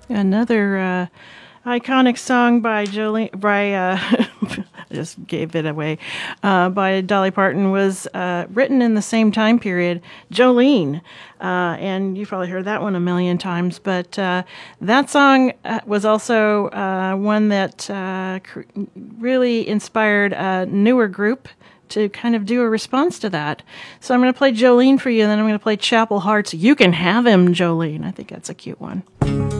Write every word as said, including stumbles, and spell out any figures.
Another uh, iconic song by Jolene, by uh, I just gave it away, uh, by Dolly Parton was uh, written in the same time period, Jolene. Uh, and you've probably heard that one a million times, but uh, that song uh, was also uh, one that uh, cr- really inspired a newer group to kind of do a response to that. So I'm going to play Jolene for you, and then I'm going to play Chapel Hearts, You Can Have Him, Jolene. I think that's a cute one.